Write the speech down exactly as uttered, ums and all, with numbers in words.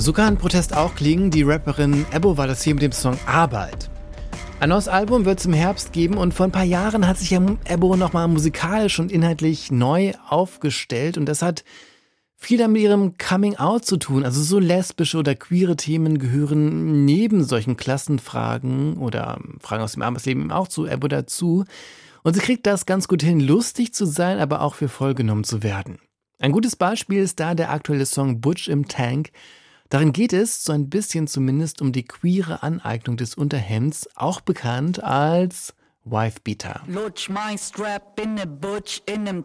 So kann Protest auch klingen. Die Rapperin Ebbo war das hier mit dem Song Arbeit. Ein neues Album wird es im Herbst geben und vor ein paar Jahren hat sich ja Ebbo nochmal musikalisch und inhaltlich neu aufgestellt und das hat viel damit mit ihrem Coming-out zu tun. Also so lesbische oder queere Themen gehören neben solchen Klassenfragen oder Fragen aus dem Arbeitsleben auch zu Ebbo dazu. Und sie kriegt das ganz gut hin, lustig zu sein, aber auch für voll genommen zu werden. Ein gutes Beispiel ist da der aktuelle Song Butch im Tank. Darin geht es, so ein bisschen zumindest, um die queere Aneignung des Unterhemds, auch bekannt als Wifebeater. Lutsch mein Strap in ne Butch in nem